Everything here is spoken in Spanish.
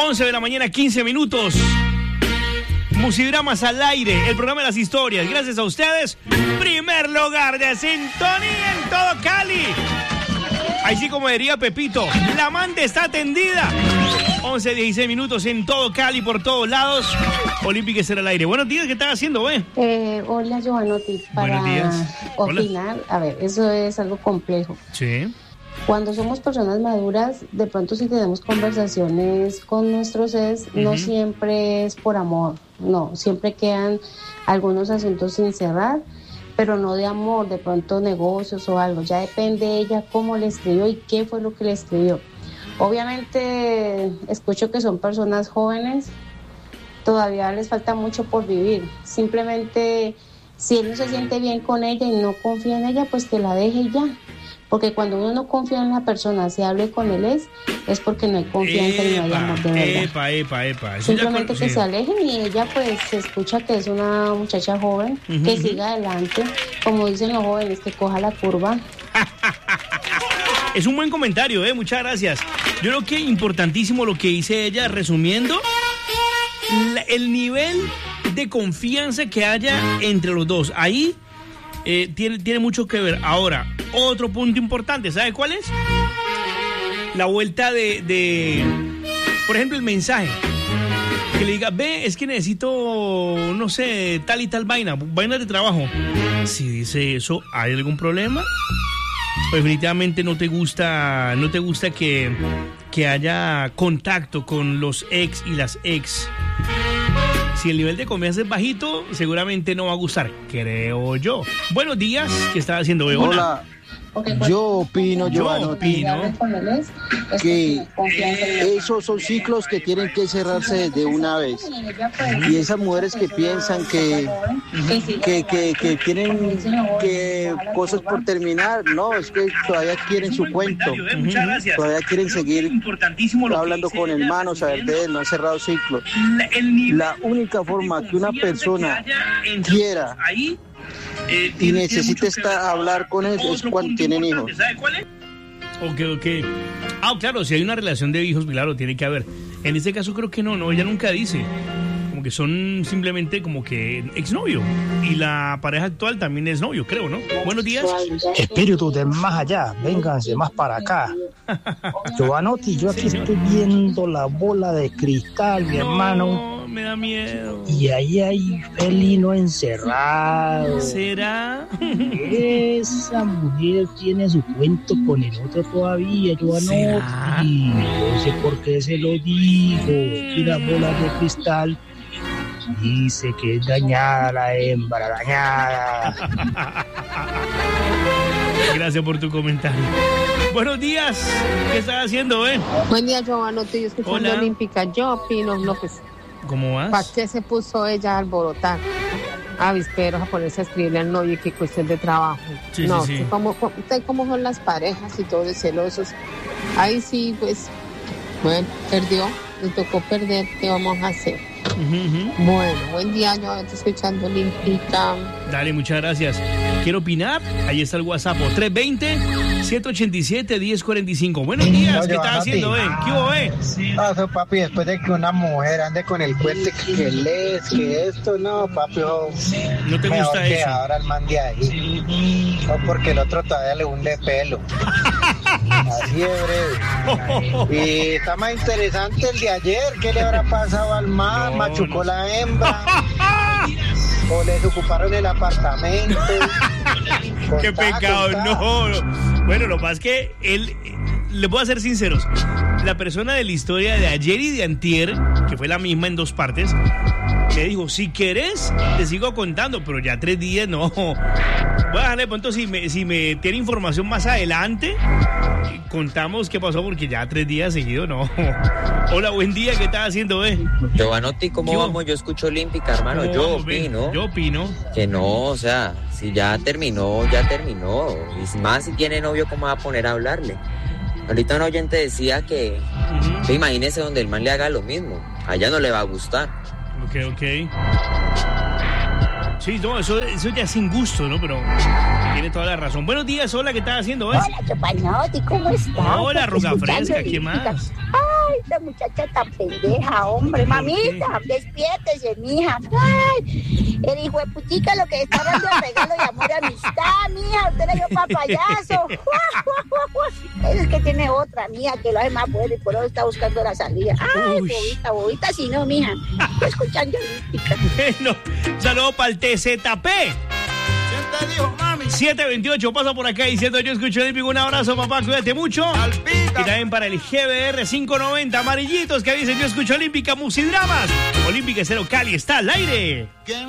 11 de la mañana, 15 minutos. Musidramas al aire, el programa de las historias. Gracias a ustedes, primer lugar de sintonía en todo Cali. Ahí sí, como diría Pepito, la amante está atendida. 11, 16 minutos en todo Cali, por todos lados. Olímpica será al aire. Buenos días, ¿qué estás haciendo, güey? Hola, Giovanotti. Para opinar, a ver, eso es algo complejo. Sí. Cuando somos personas maduras, de pronto si tenemos conversaciones con nuestros ex, no siempre es por amor, no, siempre quedan algunos asuntos sin cerrar, pero no de amor, de pronto negocios o algo, ya depende de ella cómo le escribió y qué fue lo que le escribió. Obviamente escucho que son personas jóvenes, todavía les falta mucho por vivir, simplemente si él no se siente bien con ella y no confía en ella, pues que la deje y ya. Porque cuando uno no confía en la persona, se hable con él es porque no hay confianza y no hay amor de verdad. Epa. Simplemente que se alejen y ella pues se escucha que es una muchacha joven, que siga adelante, como dicen los jóvenes, que coja la curva. Es un buen comentario, muchas gracias. Yo creo que importantísimo lo que dice ella, resumiendo, el nivel de confianza que haya entre los dos. Ahí tiene mucho que ver. Ahora, otro punto importante, ¿sabe cuál es? La vuelta de por ejemplo, el mensaje. Que le diga, ve, es que necesito, no sé, tal y tal vaina de trabajo. Si dice eso, ¿hay algún problema? Pues definitivamente no te gusta que haya contacto con los ex y las ex. Si el nivel de confianza es bajito, seguramente no va a gustar, creo yo. Buenos días, ¿qué estás haciendo hoy? Hola. Yo opino que esos son ciclos que tienen que cerrarse de una vez. Y esas mujeres que piensan que tienen que cosas por terminar, no, es que todavía quieren su cuento. Todavía quieren seguir hablando con hermanos, saber de él, no han cerrado ciclos. La única forma que una persona quiera y necesita hablar con él es cuando tienen hijos. Ok. Ah, claro, si hay una relación de hijos, claro, tiene que haber. En este caso creo que no, ella nunca dice. Como que son simplemente como que exnovio. Y la pareja actual también es novio, creo, ¿no? Buenos días. Espíritus de más allá, vénganse más para acá. Giovanotti, yo aquí estoy viendo la bola de cristal, mi hermano. Me da miedo. Y ahí hay felino encerrado. ¿Será? Esa mujer tiene su cuento con el otro todavía, Giovanotti. No sé por qué se lo digo. Y la bola de cristal dice que es dañada la hembra, dañada. Gracias por tu comentario. Buenos días. ¿Qué estás haciendo, Buen día, Giovanotti. Yo escuchando Olímpica. Yo opino, López. ¿Cómo vas? ¿Para qué se puso ella a alborotar? Avisperos a ponerse a escribirle al novio que cuestión de trabajo. Sí. ¿Cómo son las parejas y todos celosos? Ahí sí, pues, bueno, perdió, le tocó perder, ¿qué vamos a hacer? Bueno, buen día, yo estoy escuchando Olímpica. Dale, muchas gracias. ¿Quiero opinar? Ahí está el WhatsApp, 320-187-1045. Buenos días, ¿qué estás haciendo, ¿Qué hubo, No, papi, después de que una mujer ande con el cuento que lees, que esto, no, papi, no te gusta eso. Ahora el man de ahí. No, porque el otro todavía le hunde pelo. Así es breve. Y está más interesante el de ayer. ¿Qué le habrá pasado al man? Machucó la hembra. O les ocuparon el apartamento. Qué pecado, no. Bueno, lo más que él, le puedo ser sinceros, la persona de la historia de ayer y de antier, que fue la misma en dos partes, le dijo, si querés, te sigo contando, pero ya 3 días no. Voy a dejarle de pronto, si me tiene información más adelante, contamos qué pasó, porque ya 3 días seguidos no. Hola, buen día, ¿qué estás haciendo, Giovanotti, ¿cómo vamos? Yo escucho Olímpica, hermano. No, yo opino que no, o sea, si ya terminó, ya terminó. Y más si tiene novio, ¿cómo va a poner a hablarle? Ahorita un oyente decía que imagínese donde el man le haga lo mismo. Allá no le va a gustar. Ok. Sí, no, eso ya es sin gusto, ¿no? Pero tiene toda la razón. Buenos días, hola, ¿qué estás haciendo? Hola, Giovanotti, ¿cómo estás? Hola, Roca Fresca, ¿qué más? esta muchacha tan pendeja, hombre. Mamita, despiértese, mija. Ay, el hijo de putica lo que está dando es regalo de amor y amistad, mija. Usted le dio pa' payaso. Es que tiene otra, mija, que lo hace más bueno y por eso está buscando la salida. Ay, bobita, si no, mija. Estoy escuchando Olímpica. Bueno, saludo para el TZP. 728 pasa por acá diciendo yo escucho Olímpico. Un abrazo, papá, cuídate mucho. Y también para el GBR 590 amarillitos que dicen yo escucho Olímpica. Musidramas. Olímpica Cero Cali está al aire.